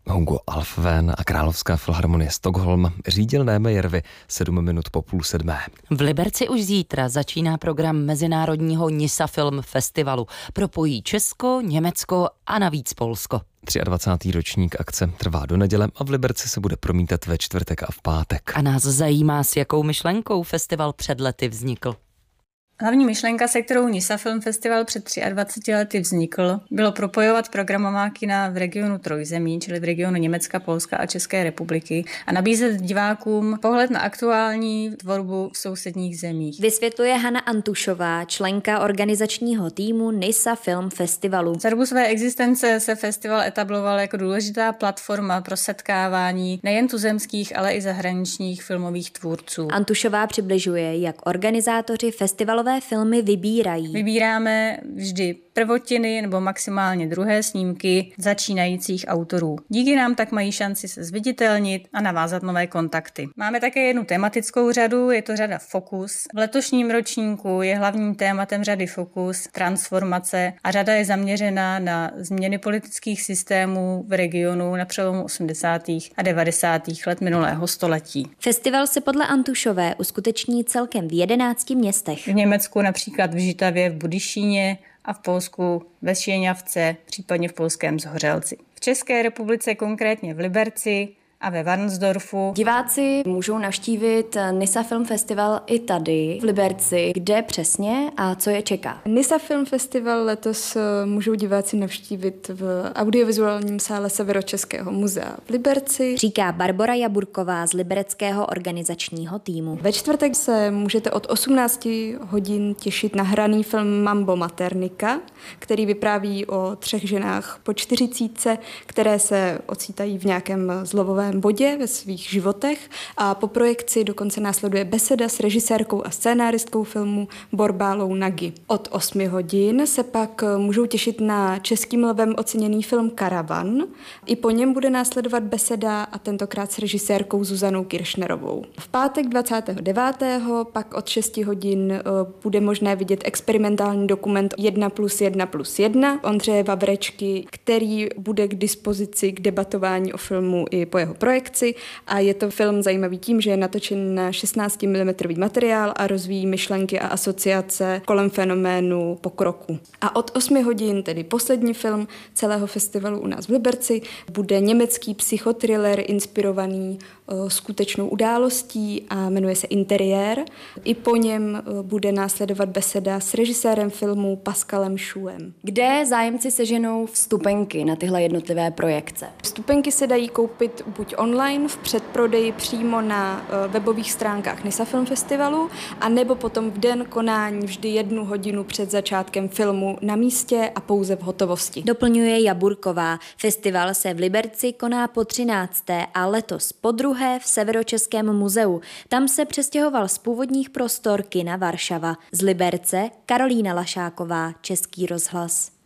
Hugo Alfvén a Královská filharmonie Stockholm řídil Néme Järvi 7 minut po 6:30. V Liberci už zítra začíná program Mezinárodního Nisa Film Festivalu. Propojí Česko, Německo a navíc Polsko. 23. ročník akce trvá do neděle a v Liberci se bude promítat ve čtvrtek a v pátek. A nás zajímá, s jakou myšlenkou festival před lety vznikl. Hlavní myšlenka, se kterou Nisa Film Festival před 23 lety vznikl, bylo propojovat programová kina v regionu trojzemí, čili v regionu Německa, Polska a České republiky, a nabízet divákům pohled na aktuální tvorbu v sousedních zemích. Vysvětluje Hana Antušová, členka organizačního týmu Nisa Film Festivalu. Za dobu své existence se festival etabloval jako důležitá platforma pro setkávání nejen tuzemských, ale i zahraničních filmových tvůrců. Antušová přibližuje, jak organizátoři festivalové filmy vybírají. Vybíráme vždy prvotiny nebo maximálně druhé snímky začínajících autorů. Díky nám tak mají šanci se zviditelnit a navázat nové kontakty. Máme také jednu tematickou řadu, je to řada Fokus. V letošním ročníku je hlavním tématem řady Fokus transformace a řada je zaměřena na změny politických systémů v regionu na přelomu 80. a 90. let minulého století. Festival se podle Antušové uskuteční celkem v 11 městech. V Německu například v Žitavě, v Budyšíně a v Polsku ve Štěňavce, případně v polském Zhořelci. V České republice konkrétně v Liberci a ve Varnsdorfu. Diváci můžou navštívit Nisa Film Festival i tady v Liberci. Kde přesně a co je čeká? Nisa Film Festival letos můžou diváci navštívit v audiovizuálním sále Severočeského muzea v Liberci. Říká Barbora Jaburková z libereckého organizačního týmu. Ve čtvrtek se můžete od 18 hodin těšit na hraný film Mambo Maternika, který vypráví o 3 ženách po 40, které se ocitají v nějakém zlovovém bodě ve svých životech, a po projekci dokonce následuje beseda s režisérkou a scénáristkou filmu Borbálou Nagy. Od 8 hodin se pak můžou těšit na českým lvem oceněný film Karavan. I po něm bude následovat beseda, a tentokrát s režisérkou Zuzanou Kiršnerovou. V pátek 29. pak od 6 hodin bude možné vidět experimentální dokument 1+1+1 Ondřeje Vavrečky, který bude k dispozici k debatování o filmu i po jeho projekci, a je to film zajímavý tím, že je natočen na 16 mm materiál a rozvíjí myšlenky a asociace kolem fenoménu pokroku. A od 8 hodin, tedy poslední film celého festivalu u nás v Liberci, bude německý psychotriller inspirovaný skutečnou událostí a jmenuje se Interiér. I po něm bude následovat beseda s režisérem filmu Pascalem Schuem. Kde zájemci seženou vstupenky na tyhle jednotlivé projekce? Vstupenky se dají koupit buď online v předprodeji přímo na webových stránkách Nisa Film Festivalu, a nebo potom v den konání vždy 1 hodinu před začátkem filmu na místě a pouze v hotovosti. Doplňuje Jaburková. Festival se v Liberci koná po 13. a letos po 2. v Severočeském muzeu. Tam se přestěhoval z původních prostor kina Varšava. Z Liberce Karolína Lašáková, Český rozhlas.